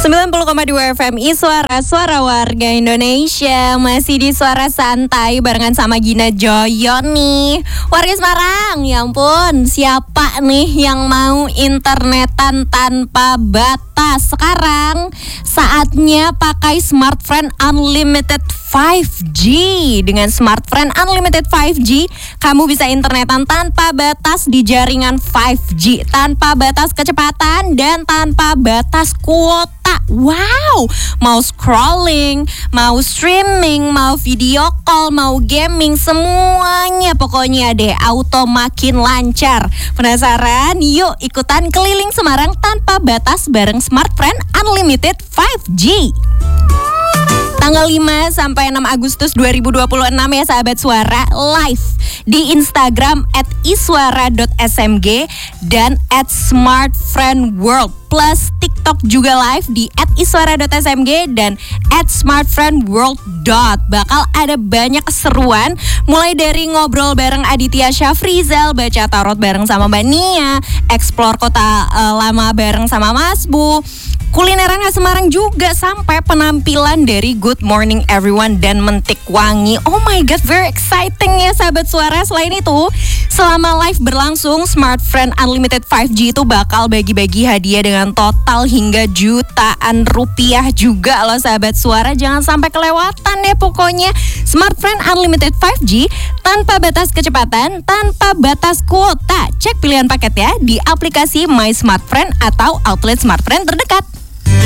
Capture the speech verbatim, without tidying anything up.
sembilan puluh koma dua F M Iswara, suara warga Indonesia. Masih di Suara Santai barengan sama Gina Joyo nih. Warga Semarang, ya ampun, siapa nih yang mau internetan tanpa batas? Sekarang saatnya pakai Smartfren Unlimited lima G. Dengan Smartfren Unlimited lima G, kamu bisa internetan tanpa batas di jaringan lima G, tanpa batas kecepatan dan tanpa batas kuota. Wow, mau scrolling, mau streaming, mau video call, mau gaming, semuanya pokoknya deh auto makin lancar. Penasaran? Yuk ikutan keliling Semarang tanpa batas bareng Smartfren Unlimited lima G. Tanggal lima sampai enam Agustus dua ribu dua puluh enam ya sahabat Suara, live di Instagram at iswara dot s m g dan at smartfriendworld, plus TikTok juga live di at iswara dot s m g dan at smartfriendworld. Bakal ada banyak keseruan, mulai dari ngobrol bareng Aditya Syafrizal, baca tarot bareng sama Mbak Nia, explore kota uh, lama bareng sama Mas Bu, kulineran khas Semarang juga, sampai penampilan dari Good Morning Everyone dan Mentik Wangi. Oh my god, very exciting ya sahabat Suara. Selain itu, selama live berlangsung, Smartfren Unlimited lima G itu bakal bagi-bagi hadiah dengan total hingga jutaan rupiah juga loh sahabat Suara. Jangan sampai kelewatan ya pokoknya. Smartfren Unlimited lima G tanpa batas kecepatan, tanpa batas kuota. Cek pilihan paket ya di aplikasi My Smartfren atau outlet Smartfren terdekat.